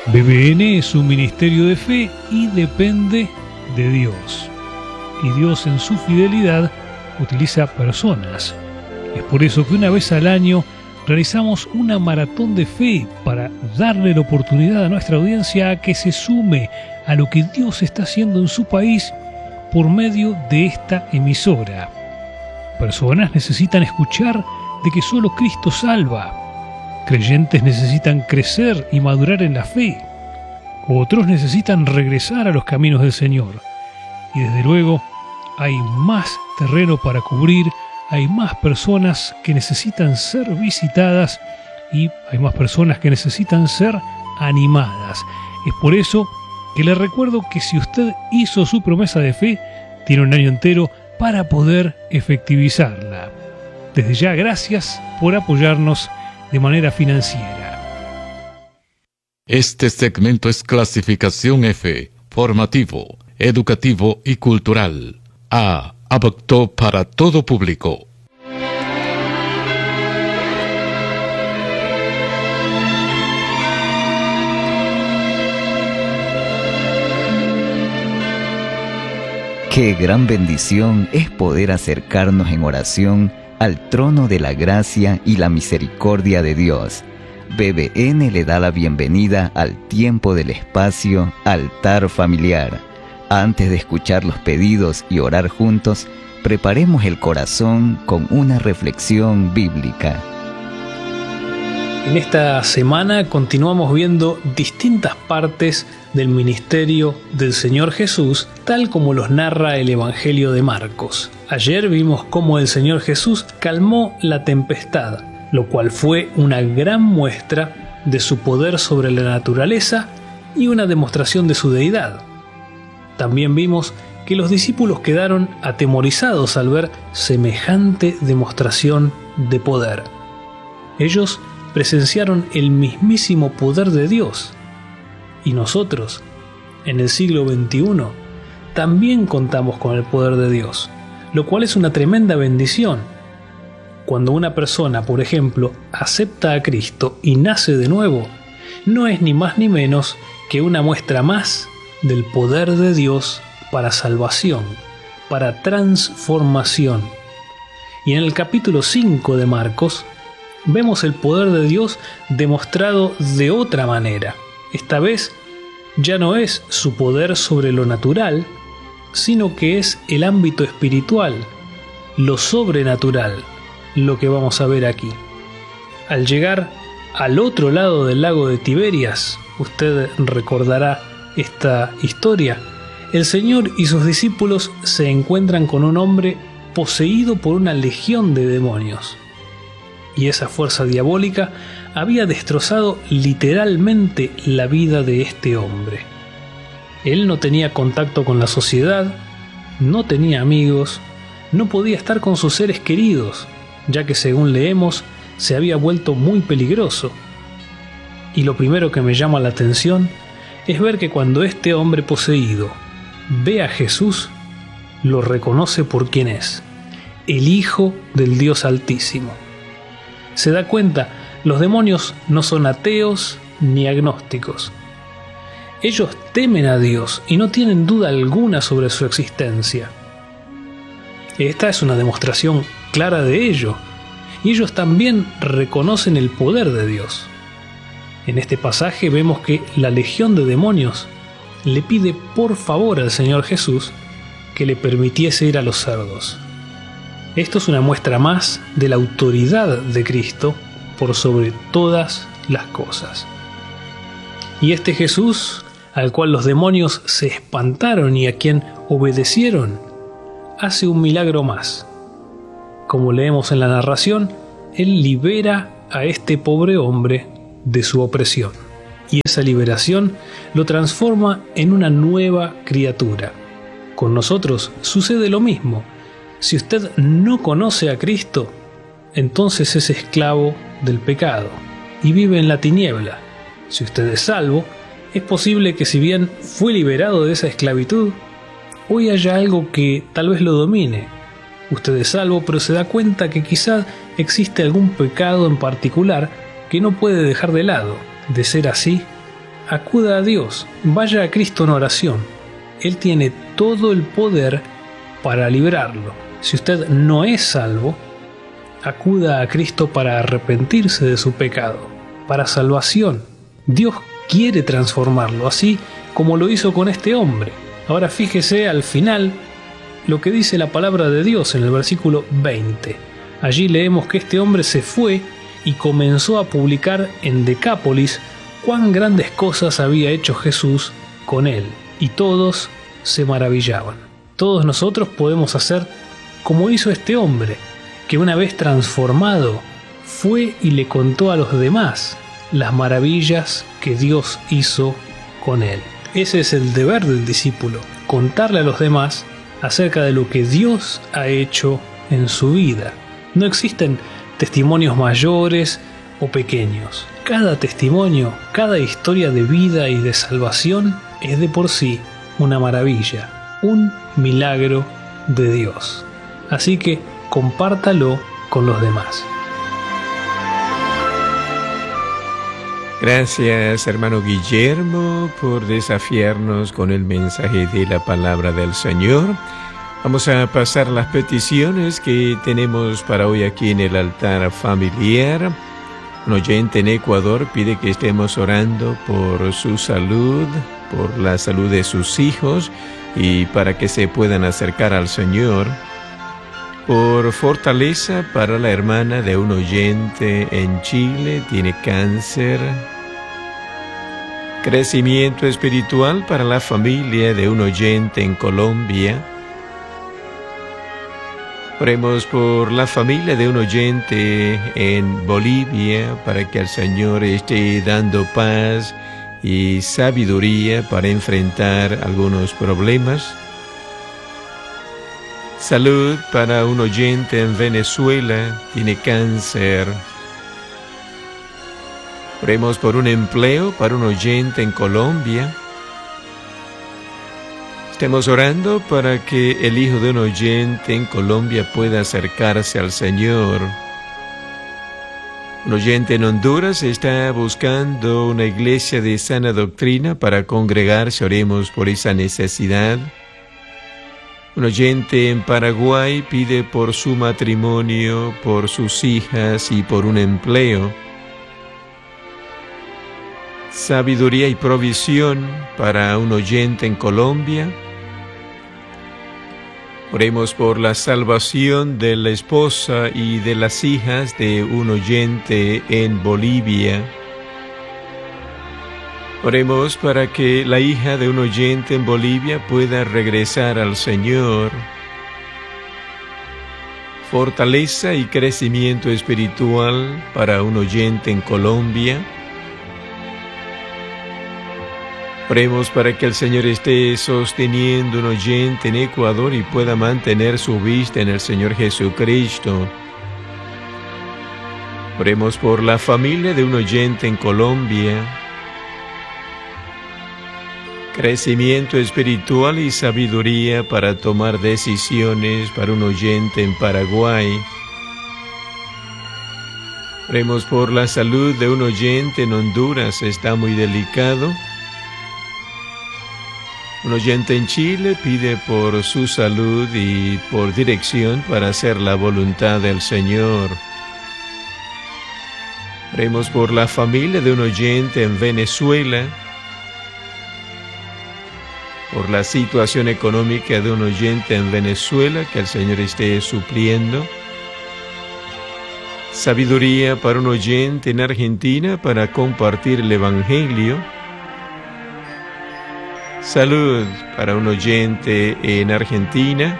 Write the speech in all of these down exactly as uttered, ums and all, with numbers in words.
B B N es un ministerio de fe y depende de Dios. Y Dios en su fidelidad utiliza personas. Es por eso que una vez al año realizamos una maratón de fe para darle la oportunidad a nuestra audiencia a que se sume a lo que Dios está haciendo en su país por medio de esta emisora. Personas necesitan escuchar de que solo Cristo salva. Creyentes necesitan crecer y madurar en la fe. Otros necesitan regresar a los caminos del Señor. Y desde luego, hay más terreno para cubrir, hay más personas que necesitan ser visitadas y hay más personas que necesitan ser animadas. Es por eso que le recuerdo que si usted hizo su promesa de fe, tiene un año entero para poder efectivizarla. Desde ya, gracias por apoyarnos de manera financiera. Este segmento es clasificación F, formativo, educativo y cultural. A, apto para todo público. Qué gran bendición es poder acercarnos en oración al trono de la gracia y la misericordia de Dios. B B N le da la bienvenida al tiempo del espacio Altar Familiar. Antes de escuchar los pedidos y orar juntos, preparemos el corazón con una reflexión bíblica. En esta semana continuamos viendo distintas partes del ministerio del Señor Jesús, tal como los narra el Evangelio de Marcos. Ayer vimos cómo el Señor Jesús calmó la tempestad, lo cual fue una gran muestra de su poder sobre la naturaleza y una demostración de su deidad. También vimos que los discípulos quedaron atemorizados al ver semejante demostración de poder. Ellos presenciaron el mismísimo poder de Dios. Y nosotros, en el siglo veintiuno, también contamos con el poder de Dios, lo cual es una tremenda bendición. Cuando una persona, por ejemplo, acepta a Cristo y nace de nuevo, no es ni más ni menos que una muestra más del poder de Dios para salvación, para transformación. Y en el capítulo cinco de Marcos, vemos el poder de Dios demostrado de otra manera. Esta vez ya no es su poder sobre lo natural, sino que es el ámbito espiritual, lo sobrenatural, lo que vamos a ver aquí. Al llegar al otro lado del lago de Tiberias, usted recordará esta historia, el Señor y sus discípulos se encuentran con un hombre poseído por una legión de demonios. Y esa fuerza diabólica había destrozado literalmente la vida de este hombre. Él no tenía contacto con la sociedad, no tenía amigos, no podía estar con sus seres queridos, ya que según leemos, se había vuelto muy peligroso. Y lo primero que me llama la atención es ver que cuando este hombre poseído ve a Jesús, lo reconoce por quien es, el Hijo del Dios Altísimo. Se da cuenta, los demonios no son ateos ni agnósticos. Ellos temen a Dios y no tienen duda alguna sobre su existencia. Esta es una demostración clara de ello, y ellos también reconocen el poder de Dios. En este pasaje vemos que la legión de demonios le pide por favor al Señor Jesús que le permitiese ir a los cerdos. Esto es una muestra más de la autoridad de Cristo por sobre todas las cosas. Y este Jesús, al cual los demonios se espantaron y a quien obedecieron, hace un milagro más. Como leemos en la narración, Él libera a este pobre hombre de su opresión. Y esa liberación lo transforma en una nueva criatura. Con nosotros sucede lo mismo. Si usted no conoce a Cristo, entonces es esclavo del pecado y vive en la tiniebla. Si usted es salvo, es posible que si bien fue liberado de esa esclavitud, hoy haya algo que tal vez lo domine. Usted es salvo, pero se da cuenta que quizá existe algún pecado en particular que no puede dejar de lado. De ser así, acuda a Dios, vaya a Cristo en oración. Él tiene todo el poder para librarlo. Si usted no es salvo, acuda a Cristo para arrepentirse de su pecado, para salvación. Dios quiere transformarlo, así como lo hizo con este hombre. Ahora fíjese al final lo que dice la palabra de Dios en el versículo veinte. Allí leemos que este hombre se fue y comenzó a publicar en Decápolis cuán grandes cosas había hecho Jesús con él, y todos se maravillaban. Todos nosotros podemos hacer como hizo este hombre, que una vez transformado fue y le contó a los demás las maravillas que Dios hizo con él. Ese es el deber del discípulo, contarle a los demás acerca de lo que Dios ha hecho en su vida. No existen testimonios mayores o pequeños. Cada testimonio, cada historia de vida y de salvación es de por sí una maravilla, un milagro de Dios. Así que compártalo con los demás. Gracias, hermano Guillermo, por desafiarnos con el mensaje de la palabra del Señor. Vamos a pasar las peticiones que tenemos para hoy aquí en el altar familiar. Un oyente en Ecuador pide que estemos orando por su salud, por la salud de sus hijos y para que se puedan acercar al Señor. Por fortaleza para la hermana de un oyente en Chile, tiene cáncer. Crecimiento espiritual para la familia de un oyente en Colombia. Oremos por la familia de un oyente en Bolivia para que el Señor esté dando paz y sabiduría para enfrentar algunos problemas. Salud para un oyente en Venezuela, tiene cáncer. Oremos por un empleo para un oyente en Colombia. Estemos orando para que el hijo de un oyente en Colombia pueda acercarse al Señor. Un oyente en Honduras está buscando una iglesia de sana doctrina para congregarse. Oremos por esa necesidad. Un oyente en Paraguay pide por su matrimonio, por sus hijas y por un empleo. Sabiduría y provisión para un oyente en Colombia. Oremos por la salvación de la esposa y de las hijas de un oyente en Bolivia. Oremos para que la hija de un oyente en Bolivia pueda regresar al Señor. Fortaleza y crecimiento espiritual para un oyente en Colombia. Oremos para que el Señor esté sosteniendo un oyente en Ecuador y pueda mantener su vista en el Señor Jesucristo. Oremos por la familia de un oyente en Colombia. Crecimiento espiritual y sabiduría para tomar decisiones para un oyente en Paraguay. Oremos por la salud de un oyente en Honduras, está muy delicado. Un oyente en Chile pide por su salud y por dirección para hacer la voluntad del Señor. Oremos por la familia de un oyente en Venezuela, por la situación económica de un oyente en Venezuela, que el Señor esté supliendo. Sabiduría para un oyente en Argentina para compartir el Evangelio. Salud para un oyente en Argentina.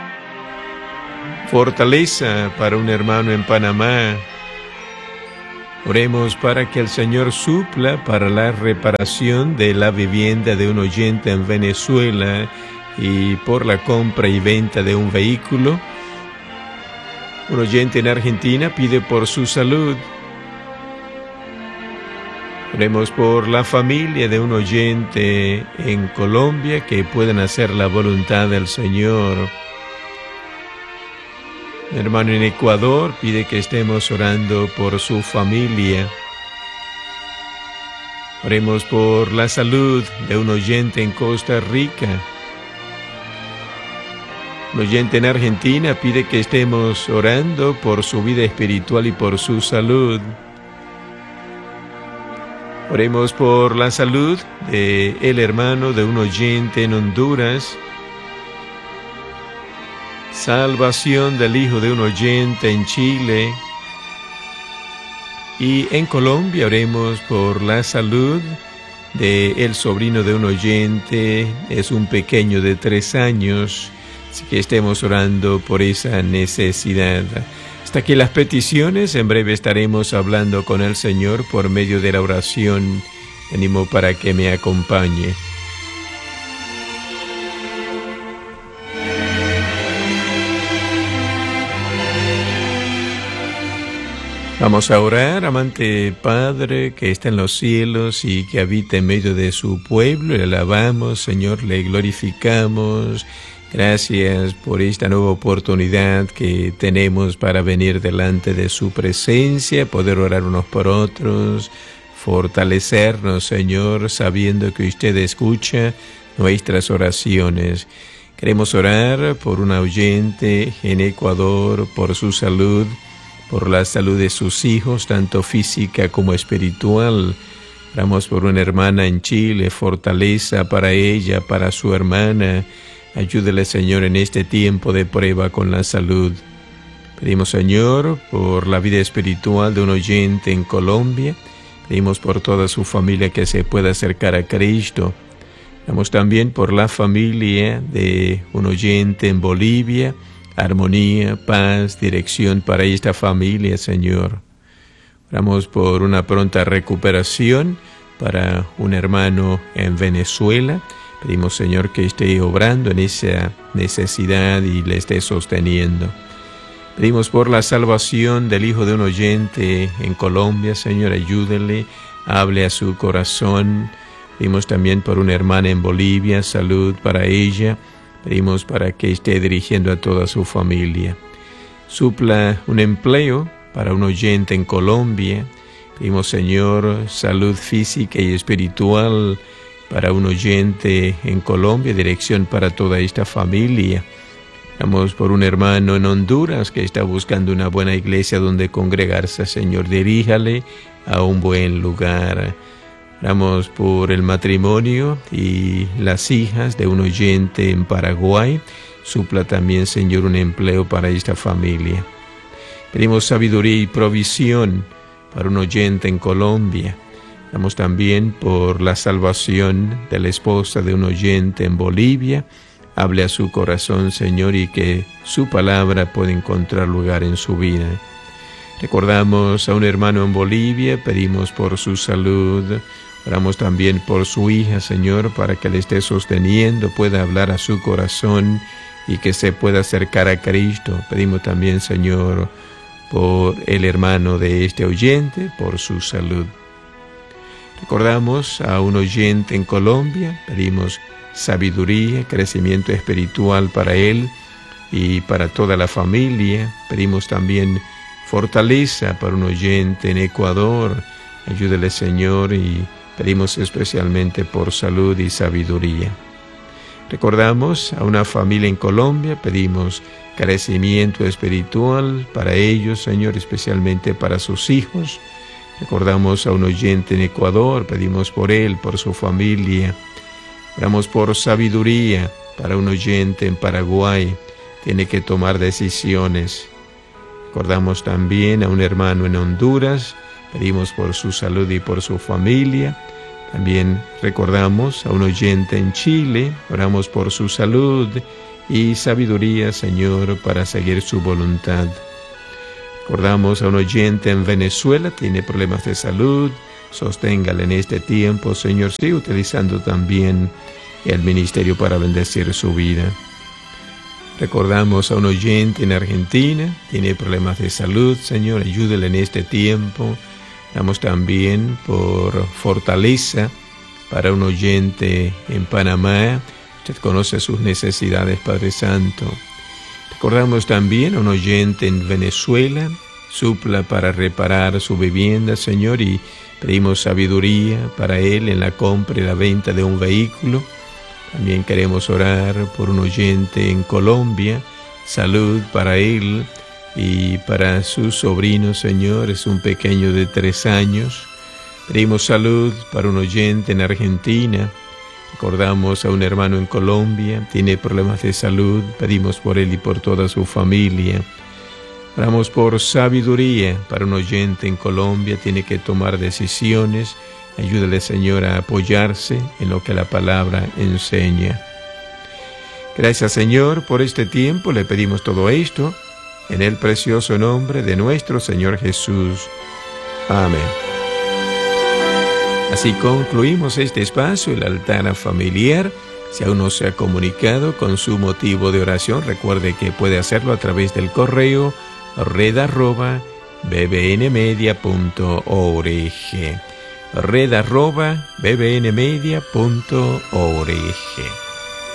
Fortaleza para un hermano en Panamá. Oremos para que el Señor supla para la reparación de la vivienda de un oyente en Venezuela y por la compra y venta de un vehículo. Un oyente en Argentina pide por su salud. Oremos por la familia de un oyente en Colombia que puedan hacer la voluntad del Señor. Mi hermano en Ecuador pide que estemos orando por su familia. Oremos por la salud de un oyente en Costa Rica. Un oyente en Argentina pide que estemos orando por su vida espiritual y por su salud. Oremos por la salud de el hermano de un oyente en Honduras. Salvación del hijo de un oyente en Chile. Y en Colombia oremos por la salud de el sobrino de un oyente. Es un pequeño de tres años. Así que estemos orando por esa necesidad. Hasta aquí las peticiones. En breve estaremos hablando con el Señor por medio de la oración. Animo para que me acompañe. Vamos a orar, amante Padre, que está en los cielos y que habita en medio de su pueblo. Le alabamos, Señor, le glorificamos. Gracias por esta nueva oportunidad que tenemos para venir delante de su presencia, poder orar unos por otros, fortalecernos, Señor, sabiendo que usted escucha nuestras oraciones. Queremos orar por una oyente en Ecuador, por su salud, por la salud de sus hijos, tanto física como espiritual. Oramos por una hermana en Chile, fortaleza para ella, para su hermana. Ayúdele, Señor, en este tiempo de prueba con la salud. Pedimos, Señor, por la vida espiritual de un oyente en Colombia. Pedimos por toda su familia que se pueda acercar a Cristo. Oramos también por la familia de un oyente en Bolivia. Armonía, paz, dirección para esta familia, Señor. Oramos por una pronta recuperación para un hermano en Venezuela. Pedimos, Señor, que esté obrando en esa necesidad y le esté sosteniendo. Pedimos por la salvación del hijo de un oyente en Colombia, Señor, ayúdele, hable a su corazón. Pedimos también por una hermana en Bolivia, salud para ella. Pedimos para que esté dirigiendo a toda su familia. Supla un empleo para un oyente en Colombia. Pedimos, Señor, salud física y espiritual para un oyente en Colombia, dirección para toda esta familia. Oramos por un hermano en Honduras que está buscando una buena iglesia donde congregarse. Señor, diríjale a un buen lugar. Oramos por el matrimonio y las hijas de un oyente en Paraguay. Supla también, Señor, un empleo para esta familia. Pedimos sabiduría y provisión para un oyente en Colombia. Oramos también por la salvación de la esposa de un oyente en Bolivia. Hable a su corazón, Señor, y que su palabra pueda encontrar lugar en su vida. Recordamos a un hermano en Bolivia, pedimos por su salud. Oramos también por su hija, Señor, para que le esté sosteniendo, pueda hablar a su corazón y que se pueda acercar a Cristo. Pedimos también, Señor, por el hermano de este oyente, por su salud. Recordamos a un oyente en Colombia, pedimos sabiduría, crecimiento espiritual para él y para toda la familia. Pedimos también fortaleza para un oyente en Ecuador. Ayúdele, Señor, y pedimos especialmente por salud y sabiduría. Recordamos a una familia en Colombia, pedimos crecimiento espiritual para ellos, Señor, especialmente para sus hijos. Recordamos a un oyente en Ecuador, pedimos por él, por su familia. Oramos por sabiduría para un oyente en Paraguay, tiene que tomar decisiones. Recordamos también a un hermano en Honduras, pedimos por su salud y por su familia. También recordamos a un oyente en Chile, oramos por su salud y sabiduría, Señor, para seguir su voluntad. Recordamos a un oyente en Venezuela, tiene problemas de salud, sosténgale en este tiempo, Señor, sigue utilizando también el ministerio para bendecir su vida. Recordamos a un oyente en Argentina, tiene problemas de salud, Señor, ayúdele en este tiempo. Damos también por fortaleza para un oyente en Panamá. Usted conoce sus necesidades, Padre Santo. Recordamos también a un oyente en Venezuela. Supla para reparar su vivienda, Señor, y Pedimos sabiduría para él en la compra y la venta de un vehículo. También queremos orar por un oyente en Colombia, salud para él y para su sobrino, Señor, es un pequeño de tres años. Pedimos salud para un oyente en Argentina. Recordamos a un hermano en Colombia, tiene problemas de salud, pedimos por él y por toda su familia. Oramos por sabiduría para un oyente en Colombia, tiene que tomar decisiones. Ayúdale, Señor, a apoyarse en lo que la palabra enseña. Gracias, Señor, por este tiempo. Le pedimos todo esto en el precioso nombre de nuestro Señor Jesús. Amén. Así concluimos este espacio, el altar familiar. Si aún no se ha comunicado con su motivo de oración, recuerde que puede hacerlo a través del correo red arroba b b n media punto org. red arroba b b n media punto org.